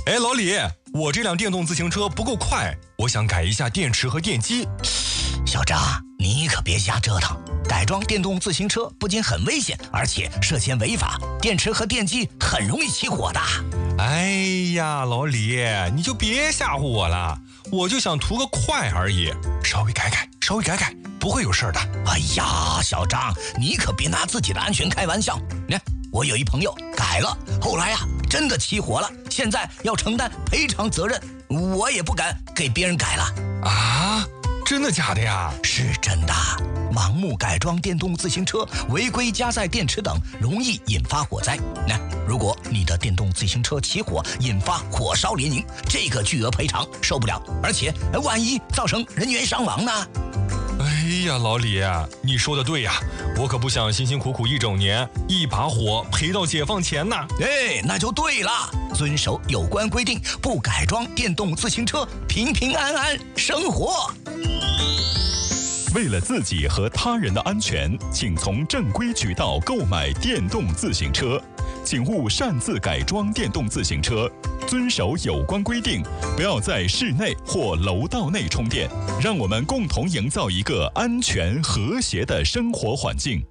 哎，老李，我这辆电动自行车不够快，我想改一下电池和电机。 小张，你可别瞎折腾，改装电动自行车不仅很危险，而且涉嫌违法，电池和电机很容易起火的。 哎呀，老李，你就别吓唬我了，我就想图个快而已，稍微改改，不会有事的。 哎呀，小张，你可别拿自己的安全开玩笑。我有一朋友改了，后来真的起火了，现在要承担赔偿责任，我也不敢给别人改了。 啊？真的假的呀？ 是真的。盲目改装电动自行车，违规加载电池等，容易引发火灾。如果你的电动自行车起火，引发火烧连营，这个巨额赔偿受不了，而且万一造成人员伤亡呢？ 哎呀，老李，你说的对呀，我可不想辛辛苦苦一整年，一把火赔到解放前呐。 那就对了，遵守有关规定，不改装电动自行车，平平安安生活。 为了自己和他人的安全，请从正规渠道购买电动自行车，请勿擅自改装电动自行车，遵守有关规定，不要在室内或楼道内充电，让我们共同营造一个安全和谐的生活环境。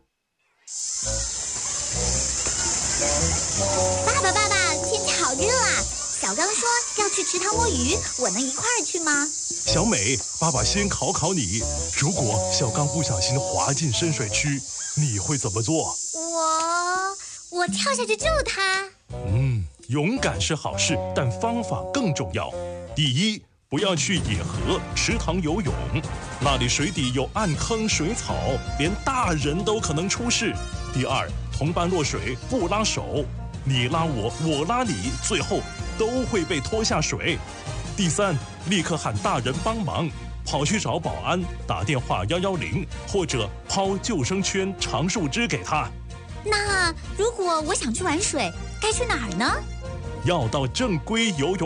爸爸，天气好热啊！小刚说要去池塘摸鱼，我能一块儿去吗？ 小美，爸爸先考考你，如果小刚不小心滑进深水区，你会怎么做？ 我跳下去救他。 勇敢是好事，但方法更重要。第一，不要去野河、池塘游泳，那里水底有暗坑、水草，连大人都可能出事。第二，同伴落水不拉手，你拉我，我拉你，最后都会被拖下水。第三，立刻喊大人帮忙，跑去找保安，打电话110，或者抛救生圈、长树枝给他。 那如果我想去玩水，该去哪儿呢？ 要到正规游泳